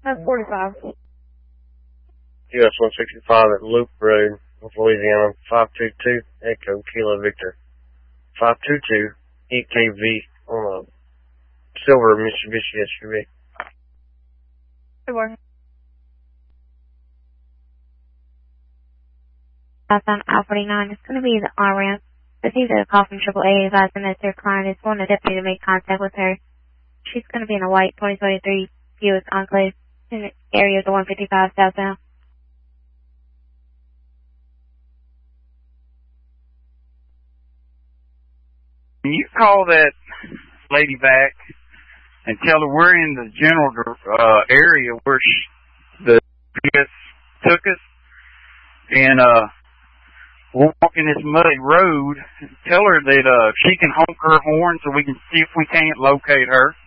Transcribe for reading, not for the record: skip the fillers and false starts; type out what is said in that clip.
That's 45. US 165 at Loop Road, Louisiana, 522 Echo Kilo Victor. 522 EKV on a silver Mitsubishi SUV. Good morning. That's on I-49. It's going to be the on-ramp. Received a call from AAA advising that their client is wanting a deputy to make contact with her. She's going to be in a white 2023 Buick Enclave in the area of the 155 southbound. Can you call that lady back and tell her we're in the general area where the GPS took us, and we're walking this muddy road. Tell her that she can honk her horn so we can see if we can't locate her.